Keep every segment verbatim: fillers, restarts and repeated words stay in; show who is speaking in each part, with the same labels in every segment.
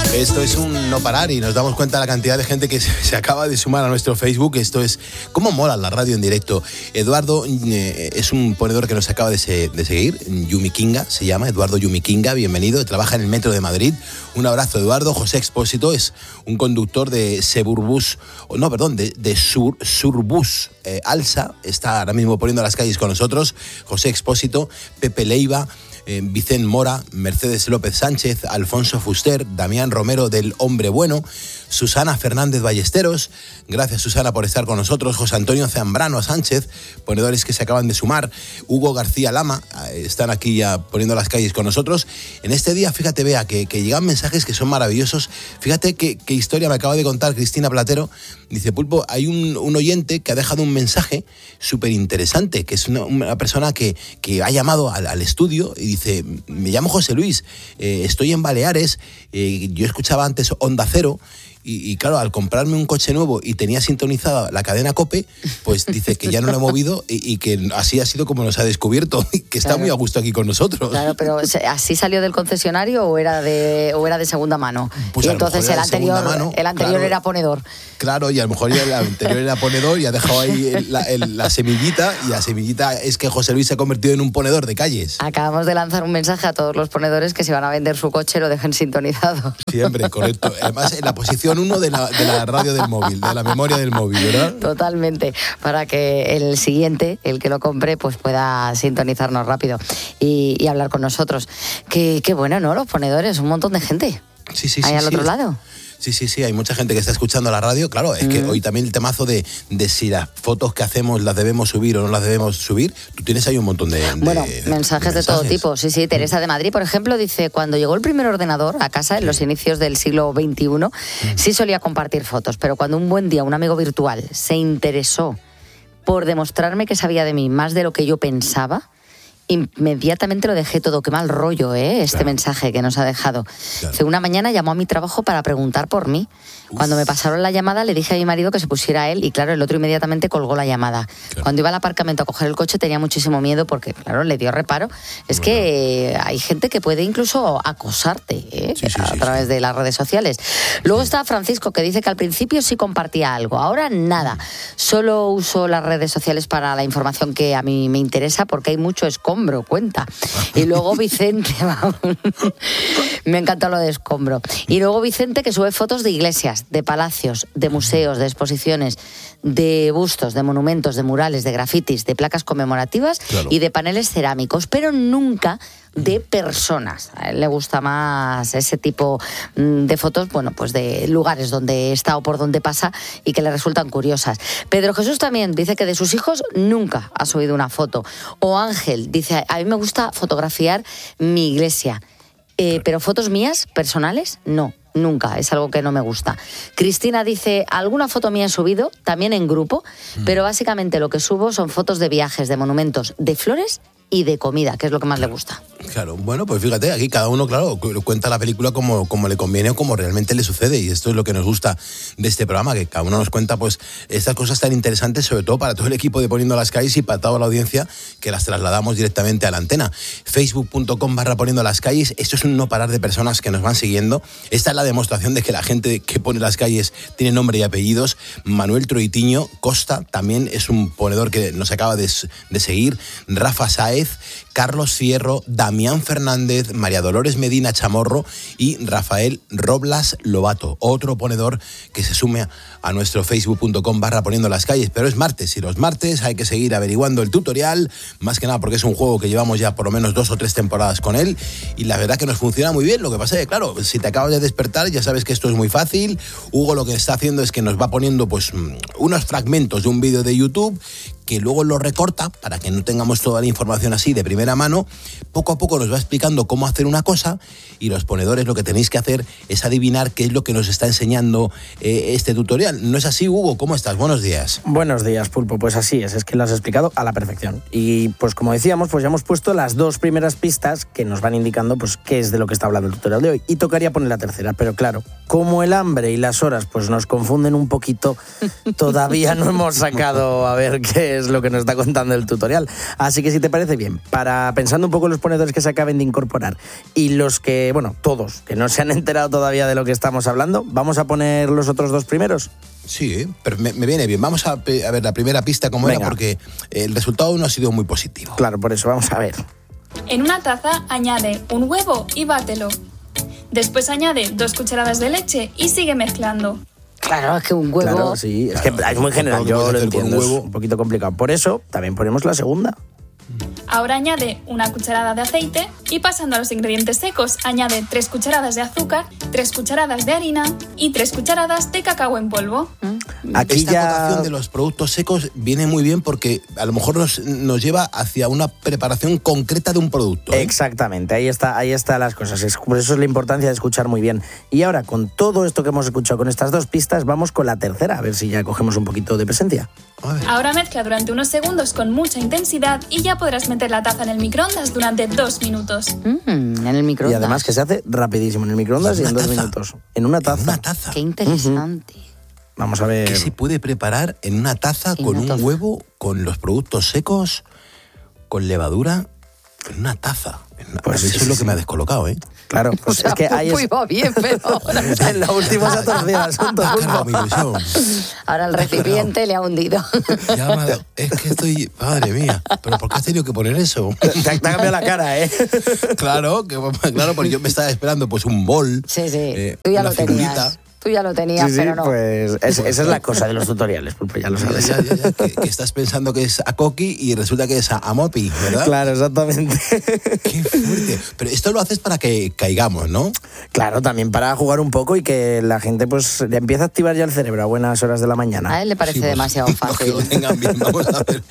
Speaker 1: Esto es un no parar y nos damos cuenta de la cantidad de gente que se acaba de sumar a nuestro Facebook. Esto es cómo mola la radio en directo. Eduardo eh, es un ponedor que nos acaba de, se, de seguir, Yumi Kinga se llama, Eduardo Yumi Kinga, bienvenido, trabaja en el Metro de Madrid. Un abrazo, Eduardo. José Expósito es un conductor de Suburbus, no, perdón, de, de Sur, Surbus eh, Alsa, está ahora mismo poniendo las calles con nosotros. José Expósito, Pepe Leiva, Eh, Vicente Mora, Mercedes López Sánchez, Alfonso Fuster, Damián Romero del Hombre Bueno, Susana Fernández Ballesteros, gracias Susana por estar con nosotros, José Antonio Zambrano Sánchez, ponedores que se acaban de sumar, Hugo García Lama, eh, están aquí ya poniendo las calles con nosotros. En este día, fíjate, vea, que, que llegan mensajes que son maravillosos. Fíjate qué, qué historia me acaba de contar Cristina Platero. Dice, Pulpo, hay un, un oyente que ha dejado un mensaje súper interesante, que es una, una persona que, que ha llamado al, al estudio y dice, me llamo José Luis, eh, estoy en Baleares, eh, yo escuchaba antes Onda Cero, y, y claro, al comprarme un coche nuevo y tenía sintonizada la cadena COPE, pues dice que ya no lo he movido y, y que así ha sido como nos ha descubierto, que está claro. Muy a gusto aquí con nosotros.
Speaker 2: Claro, pero ¿así salió del concesionario o era de, o era de segunda mano?
Speaker 1: Pues
Speaker 2: y entonces el anterior, mano, el anterior claro, era ponedor.
Speaker 1: Claro, y a lo mejor ya el anterior era ponedor y ha dejado ahí la, el, la semillita, y la semillita es que José Luis se ha convertido en un ponedor de calles.
Speaker 2: Acabamos de lanzar un mensaje a todos los ponedores que si van a vender su coche lo dejen sintonizado.
Speaker 1: Siempre, correcto. Además, en la posición uno de la, de la radio del móvil, de la memoria del móvil, ¿verdad?
Speaker 2: Totalmente, para que el siguiente, el que lo compre, pues pueda sintonizarnos rápido y, y hablar con nosotros. Qué, qué bueno, ¿no? Los ponedores, un montón de gente.
Speaker 1: Sí, sí,
Speaker 2: ahí
Speaker 1: sí.
Speaker 2: al
Speaker 1: sí,
Speaker 2: otro
Speaker 1: es...
Speaker 2: lado.
Speaker 1: Sí, sí, sí, hay mucha gente que está escuchando la radio. Claro, es mm. que hoy también el temazo de, de si las fotos que hacemos las debemos subir o no las debemos subir. Tú tienes ahí un montón de, de
Speaker 2: Bueno, mensajes de, mensajes de todo tipo. Sí, sí, Teresa mm. de Madrid, por ejemplo, dice, cuando llegó el primer ordenador a casa en sí. los inicios del siglo veintiuno, mm. sí solía compartir fotos, pero cuando un buen día un amigo virtual se interesó por demostrarme que sabía de mí más de lo que yo pensaba, inmediatamente lo dejé todo. Qué mal rollo, ¿eh? Este claro. mensaje que nos ha dejado. Claro. Una mañana llamó a mi trabajo para preguntar por mí. Uf. Cuando me pasaron la llamada le dije a mi marido que se pusiera a él y claro, el otro inmediatamente colgó la llamada. Claro. Cuando iba al aparcamiento a coger el coche tenía muchísimo miedo porque, claro, le dio reparo. Es bueno. que hay gente que puede incluso acosarte ¿eh? sí, sí, a sí, través sí. de las redes sociales. Luego sí. está Francisco, que dice que al principio sí compartía algo, ahora nada. Solo uso las redes sociales para la información que a mí me interesa porque hay mucho escombro. Cuenta. Y luego Vicente, vamos, me encanta lo de escombro. Y luego Vicente, que sube fotos de iglesias, de palacios, de museos, de exposiciones, de bustos, de monumentos, de murales, de grafitis, de placas conmemorativas claro. y de paneles cerámicos, pero nunca de personas. A él le gusta más ese tipo de fotos, bueno, pues de lugares donde está o por donde pasa y que le resultan curiosas. Pedro Jesús también dice que de sus hijos nunca ha subido una foto. O Ángel dice, a mí me gusta fotografiar mi iglesia, eh, pero fotos mías, personales, no. Nunca, es algo que no me gusta. Cristina dice, alguna foto mía he subido, también en grupo, mm. pero básicamente lo que subo son fotos de viajes, de monumentos, de flores y de comida, que es lo que más
Speaker 1: claro,
Speaker 2: le gusta.
Speaker 1: Claro, bueno, pues fíjate, aquí cada uno, claro, cuenta la película como, como le conviene o como realmente le sucede, y esto es lo que nos gusta de este programa, que cada uno nos cuenta pues estas cosas tan interesantes, sobre todo para todo el equipo de Poniendo las Calles y para toda la audiencia, que las trasladamos directamente a la antena. Facebook.com barra Poniendo las Calles, esto es un no parar de personas que nos van siguiendo. Esta es la demostración de que la gente que pone las calles tiene nombre y apellidos. Manuel Troitiño Costa también es un ponedor que nos acaba de, de seguir. Rafa Saez, Carlos Fierro, Damián Fernández, María Dolores Medina Chamorro y Rafael Roblas Lobato, otro ponedor que se sume a nuestro facebook.com barra Poniendo las Calles. Pero es martes y los martes hay que seguir averiguando el tutorial, más que nada porque es un juego que llevamos ya por lo menos dos o tres temporadas con él y la verdad que nos funciona muy bien. Lo que pasa es que, claro, si te acabas de despertar ya sabes que esto es muy fácil. Hugo lo que está haciendo es que nos va poniendo pues unos fragmentos de un vídeo de YouTube que luego lo recorta para que no tengamos toda la información así de primera mano. Poco a poco nos va explicando cómo hacer una cosa y los ponedores lo que tenéis que hacer es adivinar qué es lo que nos está enseñando eh, este tutorial. ¿No es así, Hugo? ¿Cómo estás? Buenos días.
Speaker 3: Buenos días, Pulpo. Pues así es, es que lo has explicado a la perfección. Y pues como decíamos, pues ya hemos puesto las dos primeras pistas que nos van indicando pues qué es de lo que está hablando el tutorial de hoy. Y tocaría poner la tercera, pero claro, como el hambre y las horas pues nos confunden un poquito, todavía no hemos sacado a ver qué es lo que nos está contando el tutorial. Así que si te parece bien, para pensando un poco en los ponedores españoles que se acaben de incorporar y los que, bueno, todos, que no se han enterado todavía de lo que estamos hablando, ¿vamos a poner los otros dos primeros?
Speaker 1: Sí, pero me, me viene bien. Vamos a, a ver la primera pista cómo
Speaker 3: Venga.
Speaker 1: era, porque el resultado no ha sido muy positivo.
Speaker 3: Claro, por eso vamos a ver.
Speaker 4: En una taza añade un huevo y bátelo. Después añade dos cucharadas de leche y sigue mezclando.
Speaker 2: Claro, es que un huevo...
Speaker 3: Claro, sí, es
Speaker 1: Claro,
Speaker 3: que es muy general,
Speaker 1: todo lo que
Speaker 3: yo
Speaker 1: puedes
Speaker 3: lo
Speaker 1: hacer con
Speaker 3: entiendo,
Speaker 1: un
Speaker 3: es
Speaker 1: huevo.
Speaker 3: un poquito complicado. Por eso también ponemos la segunda.
Speaker 4: Ahora añade una cucharada de aceite y pasando a los ingredientes secos, añade tres cucharadas de azúcar, tres cucharadas de harina y tres cucharadas de cacao en polvo.
Speaker 3: Aquí
Speaker 1: Esta
Speaker 3: ya...
Speaker 1: acotación de los productos secos viene muy bien porque a lo mejor nos, nos lleva hacia una preparación concreta de un producto, ¿eh?
Speaker 3: Exactamente, ahí está, ahí están las cosas. Es, por eso es la importancia de escuchar muy bien. Y ahora, con todo esto que hemos escuchado, con estas dos pistas, vamos con la tercera, a ver si ya cogemos un poquito de presencia.
Speaker 1: A ver.
Speaker 4: Ahora mezcla durante unos segundos con mucha intensidad y ya podrás meter la taza en el microondas durante dos minutos.
Speaker 2: Mm, en el microondas.
Speaker 3: Y además que se hace rapidísimo en el microondas y
Speaker 1: ¿En
Speaker 3: en
Speaker 1: una
Speaker 3: dos
Speaker 1: taza?
Speaker 3: minutos. En una taza.
Speaker 1: En una taza.
Speaker 2: Qué interesante.
Speaker 3: Vamos a ver.
Speaker 1: ¿Qué se puede preparar en una taza
Speaker 2: En
Speaker 1: con
Speaker 2: una
Speaker 1: un
Speaker 2: taza.
Speaker 1: huevo, con los productos secos, con levadura? En una taza. En una-
Speaker 3: Pues sí,
Speaker 1: eso
Speaker 3: sí,
Speaker 1: es lo
Speaker 3: sí.
Speaker 1: que me ha descolocado, ¿eh?
Speaker 3: Claro,
Speaker 2: O
Speaker 3: pues
Speaker 2: sea,
Speaker 3: es que ahí
Speaker 2: Pulpo
Speaker 3: es...
Speaker 2: iba bien, pero ahora,
Speaker 3: En la última se ha torcido el asunto,
Speaker 1: Ha
Speaker 3: Pulpo.
Speaker 1: cargado mi ilusión.
Speaker 2: ahora el recipiente le ha hundido.
Speaker 1: Ya me ha dado- es que estoy... Madre mía, ¿pero por qué has tenido que poner eso?
Speaker 3: Te, te ha cambiado la cara, ¿eh?
Speaker 1: Claro, que, claro, porque yo me estaba esperando pues un bol.
Speaker 2: Sí, sí,
Speaker 1: eh,
Speaker 2: tú ya
Speaker 1: una
Speaker 2: lo tenías.
Speaker 1: figurita.
Speaker 2: Tú ya lo tenías,
Speaker 3: Sí, sí,
Speaker 2: pero no.
Speaker 3: pues es- esa es la cosa de los tutoriales, Pulpo, ya lo
Speaker 1: Ya,
Speaker 3: sabes.
Speaker 1: ya, ya, ya, que, que estás pensando que es a Coqui y resulta que es a, a Mopi, ¿verdad?
Speaker 3: Claro, exactamente.
Speaker 1: Qué fuerte. Pero esto lo haces para que caigamos, ¿no?
Speaker 3: Claro, también para jugar un poco y que la gente pues le empiece a activar ya el cerebro a buenas horas de la mañana.
Speaker 2: A él le parece
Speaker 1: Sí, pues,
Speaker 2: demasiado
Speaker 1: no,
Speaker 2: fácil.
Speaker 1: que lo tengan bien, vamos a ver.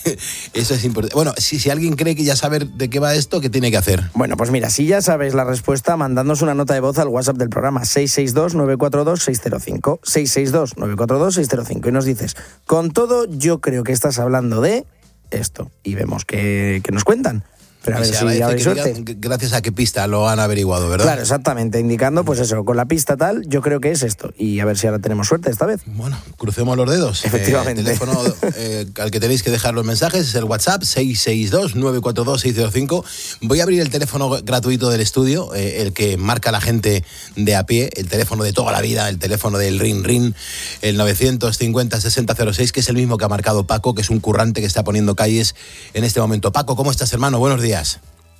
Speaker 1: Eso es importante. Bueno, si, si alguien cree que ya sabe de qué va esto, ¿qué tiene que hacer?
Speaker 3: Bueno, pues mira, si ya sabéis la respuesta, mandadnos una nota de voz al WhatsApp del programa seis seis dos, nueve cuatro dos, seis cero cinco. seis seis dos, nueve cuatro dos, seis cero cinco y nos dices, con todo yo creo que estás hablando de esto y vemos que, que nos cuentan. Pero a
Speaker 1: Y
Speaker 3: ver
Speaker 1: se
Speaker 3: si
Speaker 1: agradece
Speaker 3: habéis
Speaker 1: que
Speaker 3: suerte.
Speaker 1: digan gracias a qué pista lo han averiguado, ¿verdad?
Speaker 3: Claro, exactamente, indicando pues eso, con la pista tal, yo creo que es esto. Y a ver si ahora tenemos suerte esta vez.
Speaker 1: Bueno, crucemos los dedos.
Speaker 3: Efectivamente.
Speaker 1: Eh, el teléfono eh, al que tenéis que dejar los mensajes es el WhatsApp seis seis dos, nueve cuatro dos, seis cero cinco. Voy a abrir el teléfono gratuito del estudio, eh, el que marca la gente de a pie, el teléfono de toda la vida, el teléfono del Rin Rin, el novecientos cincuenta, sesenta cero seis, que es el mismo que ha marcado Paco, que es un currante que está poniendo calles en este momento. Paco, ¿cómo estás, hermano? Buenos días.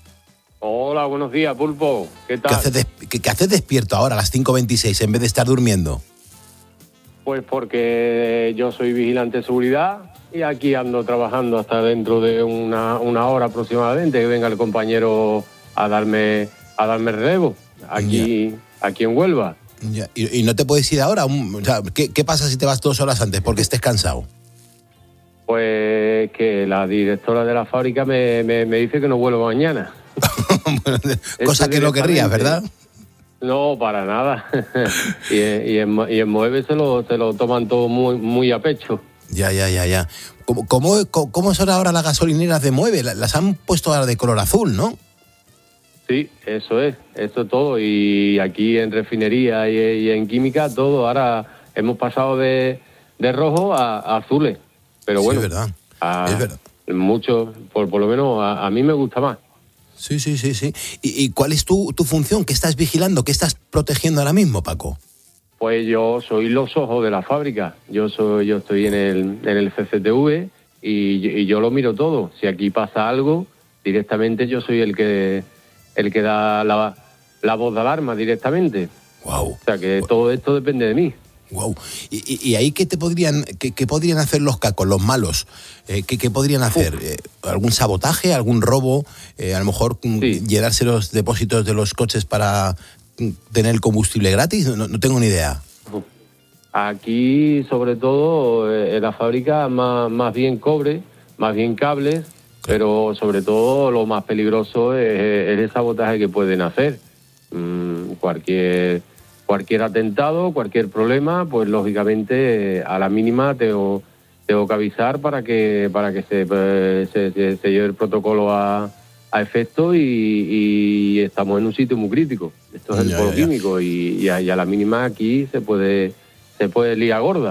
Speaker 5: Hola, buenos días, Pulpo. ¿Qué tal?
Speaker 1: ¿Qué haces, des- qué- qué haces despierto ahora a las cinco veintiséis en vez de estar durmiendo?
Speaker 5: Pues porque yo soy vigilante de seguridad y aquí ando trabajando hasta dentro de una, una hora aproximadamente que venga el compañero a darme a darme relevo aquí, aquí en Huelva.
Speaker 1: Ya, Y, y no te puedes ir ahora. Un- o sea, ¿qué, qué pasa si te vas dos horas antes porque estés cansado?
Speaker 5: Pues que la directora de la fábrica me, me, me dice que no vuelvo mañana.
Speaker 1: Cosa que no querrías, ¿verdad?
Speaker 5: No, para nada. y, en, y, en, y en Moeve se lo, se lo toman todo muy, muy a pecho.
Speaker 1: Ya, ya, ya, ya. ¿Cómo, cómo, cómo- cómo son ahora las gasolineras de Mueve? La- Las han puesto ahora de color azul, ¿no?
Speaker 5: Sí, eso es, eso es todo. Y aquí en refinería y, y en química, todo. Ahora hemos pasado de, de rojo a, a azules. Pero
Speaker 1: Sí,
Speaker 5: bueno,
Speaker 1: es verdad,
Speaker 5: a-
Speaker 1: es verdad.
Speaker 5: mucho, por, por lo menos a, a mí me gusta más.
Speaker 1: Sí, sí, sí, sí. ¿Y, y cuál es tu, tu función? ¿Qué estás vigilando? ¿Qué estás protegiendo ahora mismo, Paco?
Speaker 5: Pues yo soy los ojos de la fábrica. Yo soy, yo estoy en el, en el C C T V y, y yo lo miro todo. Si aquí pasa algo, directamente yo soy el que el que da la, la voz de alarma directamente.
Speaker 1: Wow.
Speaker 5: O sea que todo esto depende de mí.
Speaker 1: Wow. ¿Y, y, y ahí qué te podrían, qué, qué podrían hacer los cacos, los malos? Eh, ¿qué, qué podrían hacer? Eh, ¿Algún sabotaje, algún robo? Eh, a lo mejor mm,
Speaker 5: Sí.
Speaker 1: llenarse los depósitos de los coches para mm, tener el combustible gratis. No, no tengo ni idea.
Speaker 5: Aquí, sobre todo, eh, en la fábrica, más, más bien cobre, más bien cables, pero sobre todo lo más peligroso es, es el sabotaje que pueden hacer. Mm, cualquier, cualquier atentado, cualquier problema, pues lógicamente eh, a la mínima tengo, tengo que avisar para que para que se, eh, se, se- se lleve el protocolo a, a efecto y, y estamos en un sitio muy crítico. Esto es el
Speaker 1: Ya,
Speaker 5: polo
Speaker 1: ya, ya.
Speaker 5: químico y, y a, y a la mínima aquí se puede se puede liar gorda.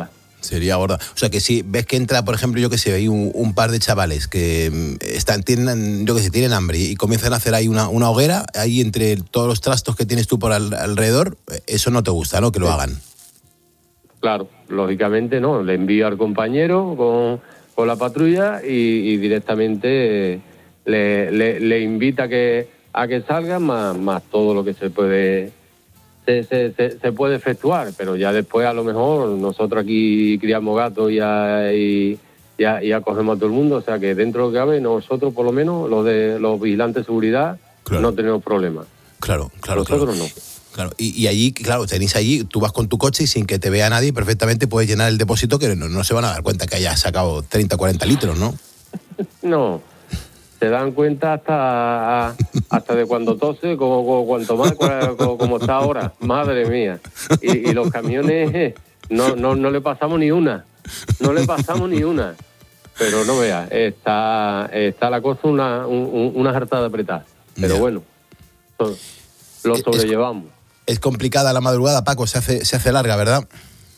Speaker 1: Sería gorda. O sea, que si ves que entra, por ejemplo, yo que sé, hay un, un par de chavales que están, tienen, yo que sé, tienen hambre y comienzan a hacer ahí una, una hoguera, ahí entre todos los trastos que tienes tú por al, alrededor, eso no te gusta, ¿no? Que lo hagan.
Speaker 5: Claro, lógicamente no. Le envío al compañero con, con la patrulla y, y directamente le, le, le invita a que, a que salgan, más, más todo lo que se puede... Se, se, se, se puede efectuar, pero ya después a lo mejor nosotros aquí criamos gatos y ya, y, ya, ya cogemos a todo el mundo, o sea que dentro de lo que cabe, nosotros por lo menos, los de los vigilantes de seguridad, claro, no tenemos problemas.
Speaker 1: Claro, claro,
Speaker 5: nosotros
Speaker 1: claro.
Speaker 5: no.
Speaker 1: Claro, y, y allí, claro, tenéis allí, tú vas con tu coche y sin que te vea nadie, perfectamente puedes llenar el depósito, que no, no se van a dar cuenta que hayas sacado treinta, cuarenta litros, ¿no?
Speaker 5: No. Se dan cuenta hasta hasta de cuando tose, como, como cuanto más como, como está ahora, madre mía. Y, y los camiones no, no no le pasamos ni una, no le pasamos ni una. Pero no veas, está está la cosa una un, una jartada apretada. Pero yeah, bueno, lo sobrellevamos.
Speaker 1: Es, es complicada la madrugada, Paco, se hace se hace larga, ¿verdad?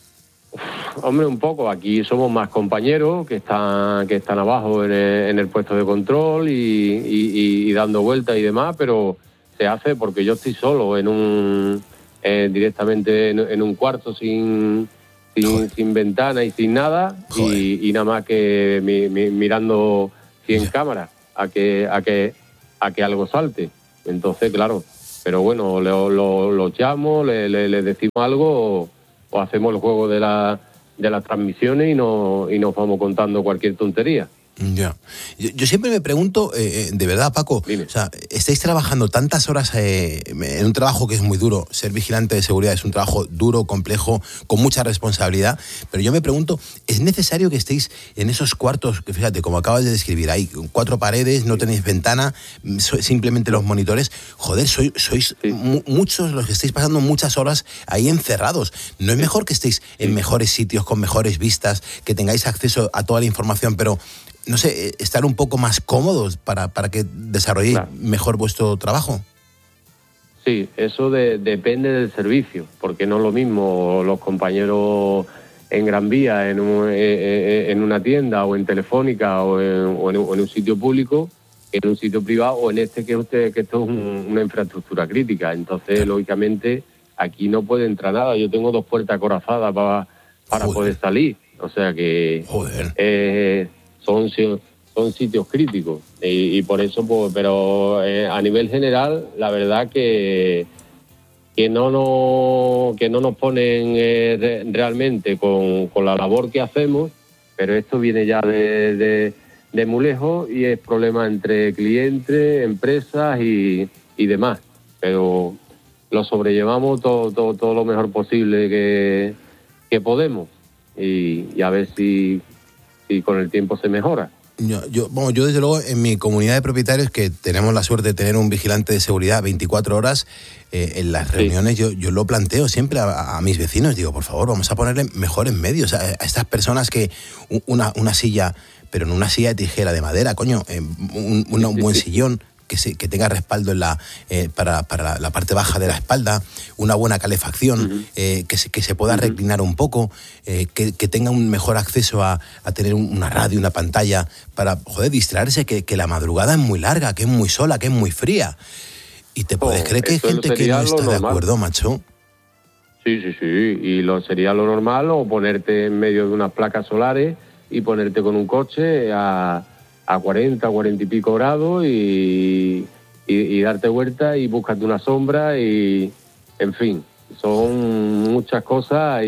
Speaker 5: Hombre, un poco. Aquí somos más compañeros que están que están abajo en el, en el puesto de control y, y, y dando vueltas y demás, pero se hace porque yo estoy solo en un eh, directamente en, en un cuarto sin sin, sin ventana y sin nada y, y nada más que mi, mi, mirando cien cámaras a que a que a que algo salte. Entonces, claro, pero bueno, lo, lo, lo llamo, le, le, le decimos algo o, o hacemos el juego de la de las transmisiones y, no, y nos vamos contando cualquier tontería.
Speaker 1: Ya. Yo, yo siempre me pregunto, eh, de verdad, Paco, Dime. o sea, estáis trabajando tantas horas eh, en un trabajo que es muy duro. Ser vigilante de seguridad es un trabajo duro, complejo, con mucha responsabilidad, pero yo me pregunto, ¿es necesario que estéis en esos cuartos, que fíjate, como acabas de describir, hay cuatro paredes, no tenéis ventana, simplemente los monitores? Joder, sois, sois sí. mu- muchos los que estáis pasando muchas horas ahí encerrados. ¿No es mejor que estéis en mejores sitios, con mejores vistas, que tengáis acceso a toda la información, pero no sé, estar un poco más cómodos para, para que desarrolléis claro. mejor vuestro trabajo?
Speaker 5: Sí, eso de, depende del servicio, porque no es lo mismo los compañeros en Gran Vía, en, un, en una tienda o en Telefónica o en, o en, o en un sitio público, que en un sitio privado o en este que, usted, que esto es un, una infraestructura crítica. Entonces, claro. lógicamente, aquí no puede entrar nada. Yo tengo dos puertas acorazadas para, para poder salir. O sea que...
Speaker 1: Joder.
Speaker 5: Eh, Son, son sitios críticos y, y por eso, pues, pero eh, a nivel general, la verdad que que no nos, que no nos ponen eh, re, realmente con, con la labor que hacemos, pero esto viene ya de, de, de muy lejos y es problema entre clientes, empresas y, y demás. Pero lo sobrellevamos todo, todo, todo lo mejor posible que, que podemos y, y a ver si... y con el tiempo se mejora.
Speaker 1: Yo, yo, bueno, yo desde luego en mi comunidad de propietarios, que tenemos la suerte de tener un vigilante de seguridad veinticuatro horas, eh, en las reuniones sí. yo, yo lo planteo siempre a, a mis vecinos, digo, por favor, vamos a ponerle mejores medios a, a estas personas que una, una silla, pero no una silla de tijera de madera, coño, eh, un, un, un buen sillón, que, se, que tenga respaldo en la, eh, para, para la parte baja de la espalda, una buena calefacción, uh-huh. eh, que, se, que se pueda uh-huh. reclinar un poco, eh, que, que tenga un mejor acceso a, a tener una radio, una pantalla, para, joder, distraerse, que, que la madrugada es muy larga, que es muy sola, que es muy fría. ¿Y te puedes oh, creer que hay gente que no está normal. de acuerdo, macho?
Speaker 5: Sí, sí, sí, y lo sería lo normal, o ponerte en medio de unas placas solares y ponerte con un coche a... a cuarenta, cuarenta y pico grados y, y, y darte vuelta y búscate una sombra y, en fin, son muchas cosas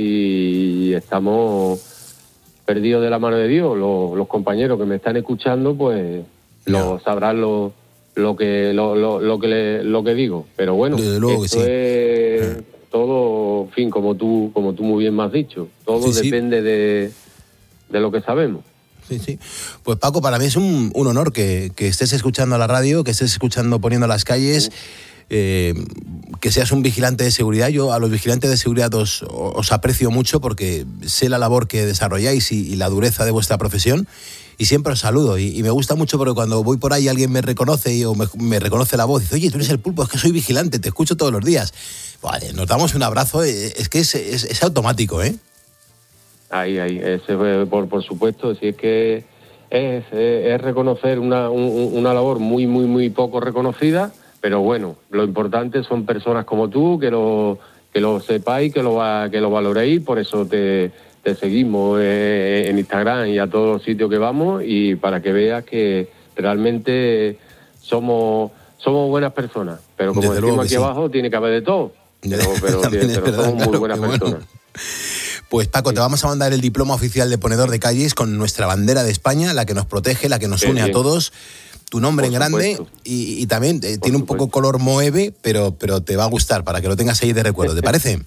Speaker 5: y estamos perdidos de la mano de Dios. Los, los compañeros que me están escuchando, pues, no. lo sabrán lo, lo que lo, lo, lo que le, lo que digo. Pero bueno,
Speaker 1: luego
Speaker 5: esto
Speaker 1: que sí.
Speaker 5: es sí. todo, en fin, como tú, como tú muy bien me has dicho, todo sí, depende sí. de, de lo que sabemos.
Speaker 1: Sí, sí. Pues Paco, para mí es un, un honor que, que estés escuchando a la radio, que estés escuchando Poniendo las Calles, eh, que seas un vigilante de seguridad. Yo a los vigilantes de seguridad os, os aprecio mucho porque sé la labor que desarrolláis y, y la dureza de vuestra profesión y siempre os saludo. Y, y me gusta mucho porque cuando voy por ahí alguien me reconoce y, o me, me reconoce la voz y dice, oye, tú eres el Pulpo, es que soy vigilante, te escucho todos los días. Vale, nos damos un abrazo, es que es, es, es automático, ¿eh?
Speaker 5: ahí, ahí, ese, por, por supuesto, si es que es, es reconocer una, un, una labor muy, muy, muy poco reconocida, pero bueno, lo importante son personas como tú, que lo, que lo sepáis, que lo, que lo valoréis, por eso te, te seguimos eh, en Instagram y a todos los sitios que vamos, y para que veas que realmente somos, somos buenas personas, pero como
Speaker 1: Desde
Speaker 5: decimos aquí
Speaker 1: sí.
Speaker 5: abajo, tiene que haber de todo. Pero, pero, pero
Speaker 1: verdad,
Speaker 5: somos muy
Speaker 1: claro,
Speaker 5: buenas
Speaker 1: bueno.
Speaker 5: personas.
Speaker 1: Pues Paco,
Speaker 5: Sí.
Speaker 1: te vamos a mandar el diploma oficial de ponedor de calles con nuestra bandera de España, la que nos protege, la que nos
Speaker 5: Qué
Speaker 1: une
Speaker 5: bien.
Speaker 1: a todos. Tu nombre
Speaker 5: Por
Speaker 1: en grande
Speaker 5: supuesto.
Speaker 1: y, y también eh, tiene un poco
Speaker 5: supuesto.
Speaker 1: color moeve, pero, pero te va a gustar para que lo tengas ahí de recuerdo. ¿Te parece?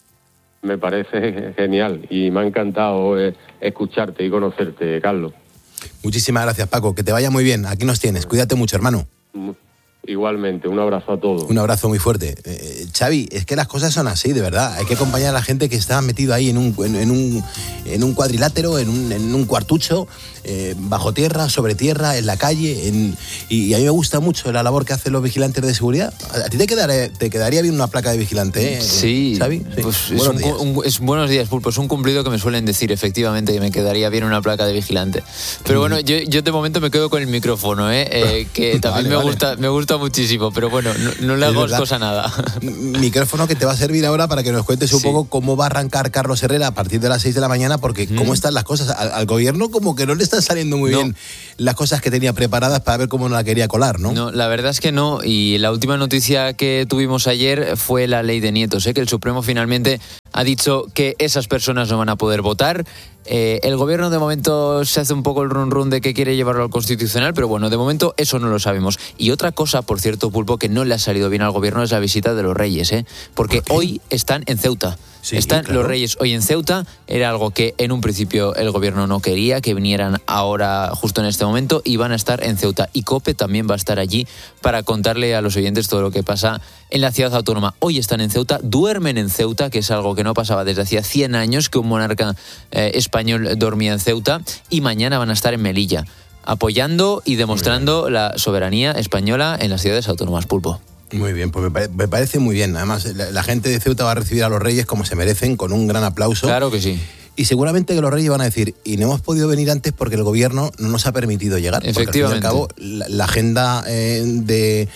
Speaker 5: Me parece genial y me ha encantado eh, escucharte y conocerte, Carlos.
Speaker 1: Muchísimas gracias, Paco. Que te vaya muy bien. Aquí nos tienes. Cuídate mucho, hermano.
Speaker 5: Igualmente, un abrazo a todos.
Speaker 1: Un abrazo muy fuerte. Eh, Xavi, es que las cosas son así, de verdad. Hay que acompañar a la gente que está metido ahí en un, en, en un, en un cuadrilátero, en un, en un cuartucho, eh, bajo tierra, sobre tierra, en la calle. En, y, y a mí me gusta mucho la labor que hacen los vigilantes de seguridad. ¿A ti te quedaría, te quedaría bien una placa de vigilante, eh,
Speaker 6: Sí,
Speaker 1: Xavi? Sí.
Speaker 6: Pues es,
Speaker 1: Buenos
Speaker 6: un,
Speaker 1: días.
Speaker 6: un- es buenos días, Pulpo. Es un cumplido que me suelen decir, efectivamente, que me quedaría bien una placa de vigilante. Pero bueno, yo, yo de momento me quedo con el micrófono, ¿eh? Eh, que también
Speaker 1: Vale,
Speaker 6: me,
Speaker 1: vale.
Speaker 6: gusta, me gusta muchísimo. Pero bueno, no, no le
Speaker 1: Es
Speaker 6: hago
Speaker 1: verdad.
Speaker 6: cosa a nada.
Speaker 1: Micrófono que te va a servir ahora para que nos cuentes un
Speaker 6: Sí.
Speaker 1: poco cómo va a arrancar Carlos Herrera a partir de las seis de la mañana, porque cómo están las cosas. Al, al gobierno como que no le están saliendo muy
Speaker 6: No.
Speaker 1: bien las cosas que tenía preparadas para ver cómo no la quería colar, ¿no?
Speaker 6: No, la verdad es que no. Y la última noticia que tuvimos ayer fue la ley de nietos, ¿eh? Que el Supremo finalmente ha dicho que esas personas no van a poder votar. Eh, el gobierno de momento se hace un poco el run run de que quiere llevarlo al Constitucional, pero bueno, de momento eso no lo sabemos. Y otra cosa, por cierto, Pulpo, que no le ha salido bien al gobierno es la visita de los Reyes, ¿eh? Porque hoy están en Ceuta.
Speaker 1: Sí,
Speaker 6: Están
Speaker 1: claro.
Speaker 6: los Reyes hoy en Ceuta. Era algo que en un principio el gobierno no quería, que vinieran ahora justo en este momento, y van a estar en Ceuta. Y COPE también va a estar allí para contarle a los oyentes todo lo que pasa en la ciudad autónoma. Hoy están en Ceuta, duermen en Ceuta, que es algo que no pasaba desde hacía cien años que un monarca eh, español dormía en Ceuta, y mañana van a estar en Melilla, apoyando y demostrando la soberanía española en las ciudades autónomas, Pulpo.
Speaker 1: Muy bien, pues me, pare- me parece muy bien. Además, la, la gente de Ceuta va a recibir a los Reyes como se merecen, con un gran aplauso.
Speaker 6: Claro que sí.
Speaker 1: Y seguramente que los Reyes van a decir, y no hemos podido venir antes porque el gobierno no nos ha permitido llegar. Porque al fin y al
Speaker 6: Efectivamente.
Speaker 1: cabo, la, la agenda eh, de,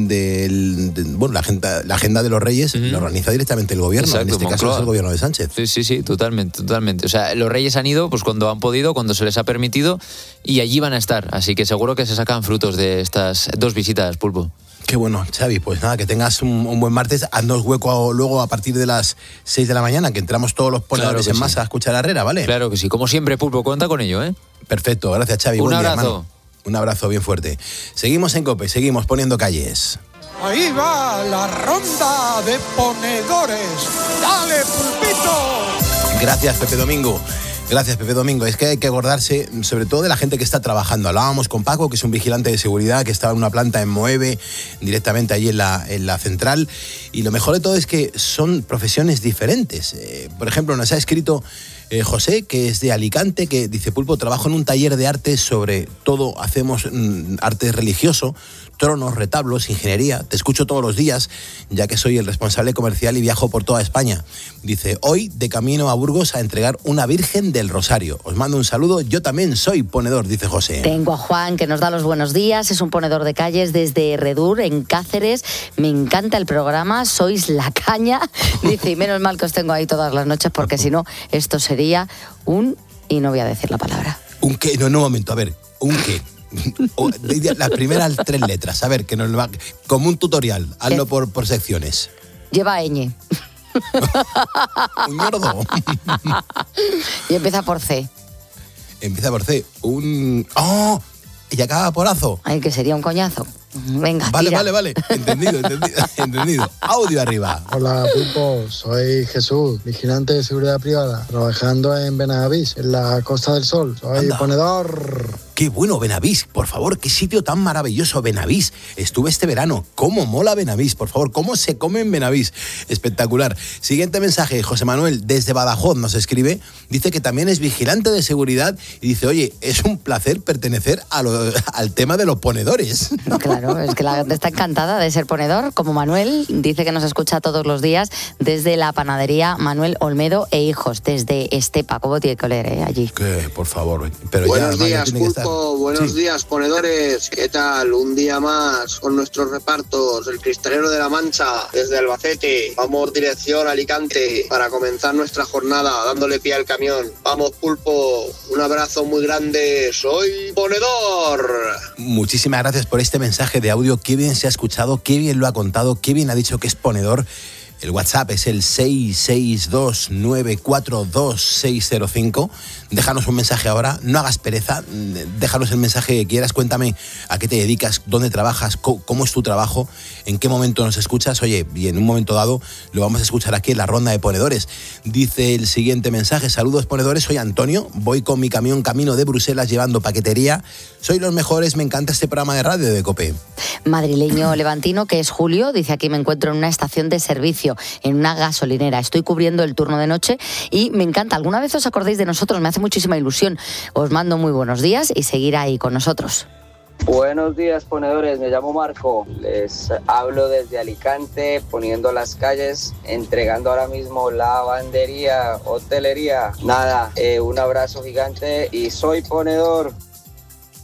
Speaker 1: del- de- bueno, la agenda, la agenda de los Reyes
Speaker 6: Ujú.
Speaker 1: la organiza directamente el gobierno.
Speaker 6: Exacto,
Speaker 1: en este caso
Speaker 6: Moncloa.
Speaker 1: es el gobierno de Sánchez.
Speaker 6: Sí, sí, sí, totalmente, totalmente. O sea, los Reyes han ido pues cuando han podido, cuando se les ha permitido, y allí van a estar. Así que seguro que se sacan frutos de estas dos visitas, Pulpo.
Speaker 1: Qué bueno, Xavi, pues nada, que tengas un, un buen martes. Haznos hueco a- luego a partir de las seis de la mañana, que entramos todos los ponedores
Speaker 6: que
Speaker 1: en
Speaker 6: sí.
Speaker 1: masa a escuchar a Herrera, ¿vale?
Speaker 6: Claro que sí. Como siempre, Pulpo, cuenta con ello, ¿eh?
Speaker 1: Perfecto, gracias, Xavi.
Speaker 6: Un
Speaker 1: Buen día,
Speaker 6: abrazo.
Speaker 1: hermano. Un abrazo bien fuerte. Seguimos en COPE, seguimos poniendo calles.
Speaker 7: Ahí va la ronda de ponedores. ¡Dale, Pulpito!
Speaker 1: Gracias, Pepe Domingo. Gracias, Pepe Domingo. Es que hay que acordarse, sobre todo, de la gente que está trabajando. Hablábamos con Paco, que es un vigilante de seguridad, que estaba en una planta en Moeve, directamente allí en la, en la central. Y lo mejor de todo es que son profesiones diferentes. Eh, por ejemplo, nos ha escrito eh, José, que es de Alicante, que dice, Pulpo, trabajo en un taller de arte, sobre todo hacemos mm, arte religioso, tronos, retablos, ingeniería. Te escucho todos los días, ya que soy el responsable comercial y viajo por toda España. Dice, hoy de camino a Burgos a entregar una Virgen del Rosario. Os mando un saludo, yo también soy ponedor, dice José.
Speaker 2: Tengo a Juan, que nos da los buenos días, es un ponedor de calles desde Redur, en Cáceres. Me encanta el programa, sois la caña. Dice, y menos mal que os tengo ahí todas las noches, porque si no, esto sería un... y no voy a decir la palabra.
Speaker 1: ¿Un qué? No, no, un momento, a ver, ¿un qué? O, de- las primeras tres letras, a ver, que nos va, como un tutorial, hazlo por, por secciones.
Speaker 2: Lleva ñ
Speaker 1: Un ñordo.
Speaker 2: y empieza por C.
Speaker 1: Empieza por C. Un... ¡Oh! Y acaba por azo.
Speaker 2: Ay, que sería un coñazo. Venga,
Speaker 1: Vale,
Speaker 2: tira.
Speaker 1: vale, vale. Entendido, entendido, entendido. Audio arriba.
Speaker 8: Hola Pulpo, soy Jesús, vigilante de seguridad privada, trabajando en Benavís, en la Costa del Sol. Soy
Speaker 1: Anda.
Speaker 8: ponedor.
Speaker 1: Qué bueno Benavís, por favor, qué sitio tan maravilloso, Benavís. Estuve este verano, cómo mola Benavís, por favor, cómo se come en Benavís. Espectacular. Siguiente mensaje, José Manuel, desde Badajoz nos escribe, dice que también es vigilante de seguridad y dice, oye, es un placer pertenecer a lo, al tema de los ponedores.
Speaker 2: Claro, es que la gente está encantada de ser ponedor, como Manuel, dice que nos escucha todos los días desde la panadería Manuel Olmedo e Hijos, desde Estepa. ¿Cómo tiene que oler eh, allí?
Speaker 1: Que, por favor. Pero
Speaker 9: buenos
Speaker 1: ya,
Speaker 9: días,
Speaker 1: Pulpo,
Speaker 9: estar... buenos
Speaker 1: sí.
Speaker 9: días, ponedores. ¿Qué tal? Un día más con nuestros repartos. El Cristalero de la Mancha, desde Albacete. Vamos dirección Alicante para comenzar nuestra jornada, dándole pie al camión. Vamos, Pulpo. Un abrazo muy grande. Soy ponedor.
Speaker 1: Muchísimas gracias por este mensaje de audio. Qué bien se ha escuchado, qué bien lo ha contado, qué bien ha dicho que es ponedor. El WhatsApp es el seis seis dos nueve cuatro dos seis cero cinco. Déjanos un mensaje ahora, no hagas pereza, déjanos el mensaje que quieras, cuéntame a qué te dedicas, dónde trabajas, cómo es tu trabajo, en qué momento nos escuchas. Oye, y en un momento dado lo vamos a escuchar aquí en la ronda de ponedores. Dice el siguiente mensaje, saludos ponedores, soy Antonio, voy con mi camión camino de Bruselas llevando paquetería. Soy los mejores, me encanta este programa de radio de COPE.
Speaker 2: Madrileño levantino, que es Julio, dice aquí me encuentro en una estación de servicio, en una gasolinera. Estoy cubriendo el turno de noche y me encanta. ¿Alguna vez os acordáis de nosotros? Me hace muchísima ilusión. Os mando muy buenos días y seguir ahí con nosotros.
Speaker 10: Buenos días, ponedores. Me llamo Marco. Les hablo desde Alicante, poniendo las calles, entregando ahora mismo lavandería, hotelería. Nada, eh, un abrazo gigante y soy ponedor.